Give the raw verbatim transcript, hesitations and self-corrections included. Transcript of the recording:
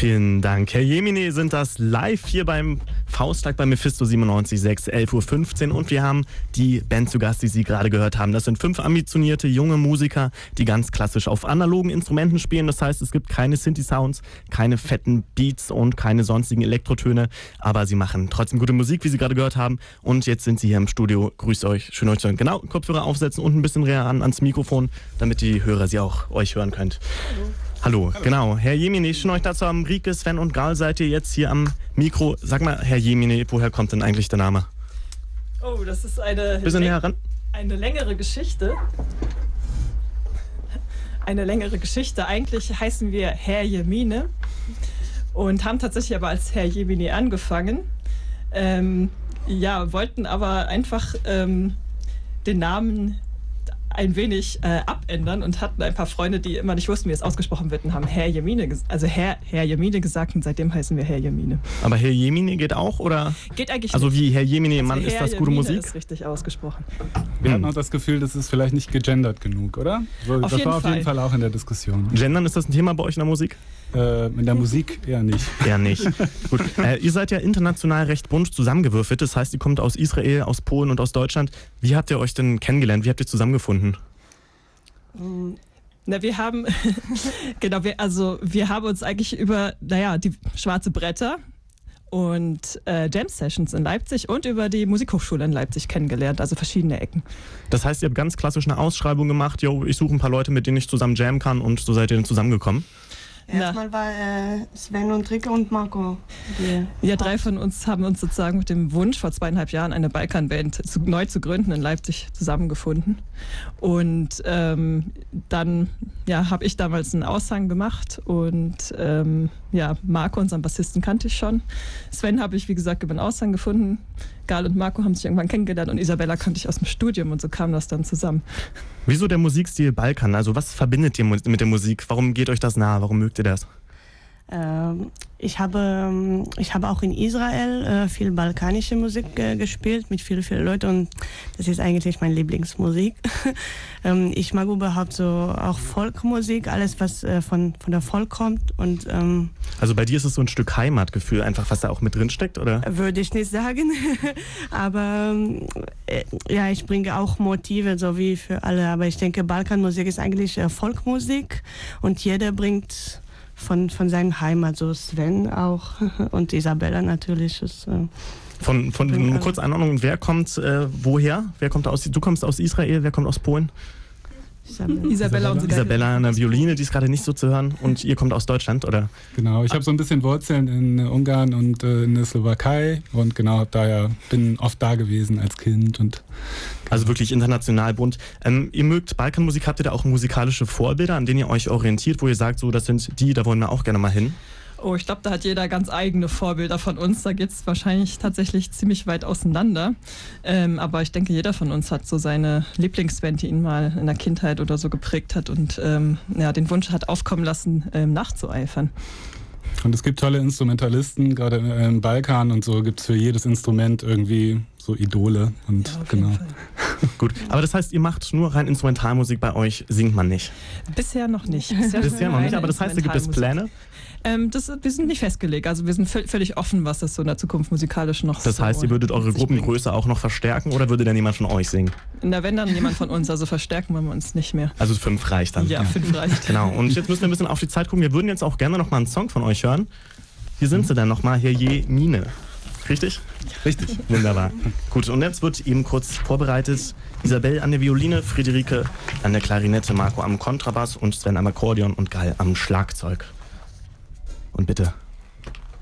Vielen Dank. Herr Jemine sind das live hier beim Fausttag bei Mephisto siebenundneunzig Komma sechs, elf Uhr fünfzehn. Und wir haben die Band zu Gast, die Sie gerade gehört haben. Das sind fünf ambitionierte junge Musiker, die ganz klassisch auf analogen Instrumenten spielen. Das heißt, es gibt keine Synthi-Sounds, keine fetten Beats und keine sonstigen Elektrotöne. Aber sie machen trotzdem gute Musik, wie Sie gerade gehört haben. Und jetzt sind Sie hier im Studio. Grüßt euch, schön euch zu hören. Genau, Kopfhörer aufsetzen und ein bisschen näher an, ans Mikrofon, damit die Hörer Sie auch euch hören könnt. Hallo. Hallo, Hallo. Genau. Herr Jemine, schön euch dazu haben. Rike, Sven und Gal seid ihr jetzt hier am Mikro. Sag mal, Herr Jemine, woher kommt denn eigentlich der Name? Oh, das ist eine, bisschen näher ran. eine längere Geschichte. Eine längere Geschichte. Eigentlich heißen wir Herr Jemine und haben tatsächlich aber als Herr Jemine angefangen. Ähm, ja, wollten aber einfach ähm, den Namen ein wenig äh, abändern und hatten ein paar Freunde, die immer nicht wussten, wie es ausgesprochen wird, und haben Herr Jemine, also Herr, Herr Jemine gesagt, und seitdem heißen wir Herr Jemine. Aber Herr Jemine geht auch, oder? Geht eigentlich Also nicht. wie Herr Jemine, also Mann, Herr ist das Jemine gute Musik? Ist richtig ausgesprochen. Wir hatten auch das Gefühl, das ist vielleicht nicht gegendert genug, oder? So, auf das jeden war auf Fall. jeden Fall auch in der Diskussion. Gendern, ist das ein Thema bei euch in der Musik? Äh, in der Musik eher nicht. Eher nicht. Gut. Äh, ihr seid ja international recht bunt zusammengewürfelt. Das heißt, ihr kommt aus Israel, aus Polen und aus Deutschland. Wie habt ihr euch denn kennengelernt? Wie habt ihr zusammengefunden? Na, wir haben, genau, wir, also wir haben uns eigentlich über, naja, die schwarze Bretter und äh, Jam-Sessions in Leipzig und über die Musikhochschule in Leipzig kennengelernt, also verschiedene Ecken. Das heißt, ihr habt ganz klassisch eine Ausschreibung gemacht, yo, ich suche ein paar Leute, mit denen ich zusammen jammen kann, und so seid ihr dann zusammengekommen? Erstmal war äh, Sven und Rike und Marco. Ja, drei von uns haben uns sozusagen mit dem Wunsch, vor zweieinhalb Jahren eine Balkanband zu, neu zu gründen, in Leipzig zusammengefunden. Und ähm, dann ja, habe ich damals einen Aushang gemacht und ähm, ja, Marco, unseren Bassisten, kannte ich schon. Sven habe ich, wie gesagt, über einen Aushang gefunden. Gal und Marco haben sich irgendwann kennengelernt und Isabella kannte ich aus dem Studium, und so kam das dann zusammen. Wieso der Musikstil Balkan? Also was verbindet ihr mit der Musik? Warum geht euch das nahe? Warum mögt ihr das? Ähm, ich, habe, ich habe auch in Israel äh, viel balkanische Musik äh, gespielt mit vielen, vielen Leuten, und das ist eigentlich meine Lieblingsmusik. ähm, ich mag überhaupt so auch Folkmusik, alles was äh, von, von der Volk kommt. Und, ähm, also bei dir ist es so ein Stück Heimatgefühl, einfach was da auch mit drin steckt, oder? Würde ich nicht sagen, aber äh, ja, ich bringe auch Motive, so wie für alle, aber ich denke, Balkanmusik ist eigentlich äh, Folkmusik, und jeder bringt Von, von seinem Heimat, so Sven auch und Isabella natürlich. Ist, äh, von, von nur kurz Einordnung, wer kommt äh, woher? Wer kommt aus? Du kommst aus Israel, wer kommt aus Polen? Isabella, Isabella und Isabella an der Violine, die ist gerade nicht so zu hören, und ihr kommt aus Deutschland, oder? Genau, ich habe so ein bisschen Wurzeln in Ungarn und äh, in der Slowakei, und genau, hab da ja, bin oft da gewesen als Kind. Und genau. Also wirklich international bunt. Ähm, ihr mögt Balkanmusik, habt ihr da auch musikalische Vorbilder, an denen ihr euch orientiert, wo ihr sagt, so, das sind die, da wollen wir auch gerne mal hin? Oh, ich glaube, da hat jeder ganz eigene Vorbilder von uns. Da geht es wahrscheinlich tatsächlich ziemlich weit auseinander. Ähm, aber ich denke, jeder von uns hat so seine Lieblingsband, die ihn mal in der Kindheit oder so geprägt hat und ähm, ja, den Wunsch hat aufkommen lassen, ähm, nachzueifern. Und es gibt tolle Instrumentalisten, gerade im Balkan und so gibt es für jedes Instrument irgendwie so Idole. Und ja, auf genau. jeden Fall. Gut, aber das heißt, ihr macht nur rein Instrumentalmusik, bei euch singt man nicht? Bisher noch nicht. Bisher, Bisher noch nicht, aber das heißt, da gibt es Pläne? Ähm, das, wir sind nicht festgelegt, also wir sind völlig offen, was das so in der Zukunft musikalisch noch Das so heißt, ihr würdet eure Gruppengröße auch noch verstärken, oder würde dann jemand von euch singen? Na, wenn dann jemand von uns, also verstärken wollen wir uns nicht mehr. Also fünf reicht dann? Ja, ja. fünf reicht. Genau, und jetzt müssen wir ein bisschen auf die Zeit gucken. Wir würden jetzt auch gerne noch mal einen Song von euch hören. Hier sind sie dann nochmal, Herr Jemine. Richtig? Richtig. Wunderbar. Gut, und jetzt wird eben kurz vorbereitet. Isabelle an der Violine, Friederike an der Klarinette, Marco am Kontrabass und Sven am Akkordeon und Gal am Schlagzeug. Und bitte.